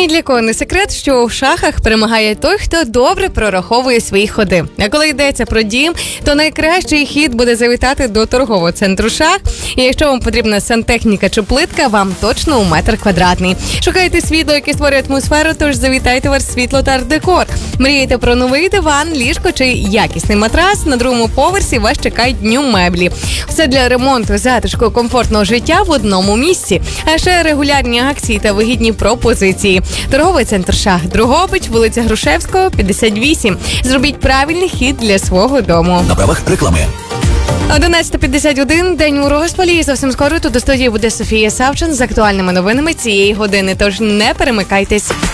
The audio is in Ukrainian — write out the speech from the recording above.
Ні для кого не секрет, що у шахах перемагає той, хто добре прораховує свої ходи. А коли йдеться про дім, то найкращий хід буде завітати до торгового центру «Шах». І якщо вам потрібна сантехніка чи плитка, вам точно у метр квадратний. Шукайте світло, яке створює атмосферу, тож завітайте в Арт-світло та Арт-декор. Мрієте про новий диван, ліжко чи якісний матрас? На другому поверсі вас чекають дню меблі. Все для ремонту, затишку, комфортного життя в одному місці. А ще регулярні акції та вигідні пропозиції. Торговий центр «Шах», Дрогобич, вулиця Грушевського, 58. Зробіть правильний хід для свого дому. На правах реклами. 11:51, день у розпалі. І зовсім скоро тут у студії буде Софія Савчин з актуальними новинами цієї години. Тож не перемикайтесь.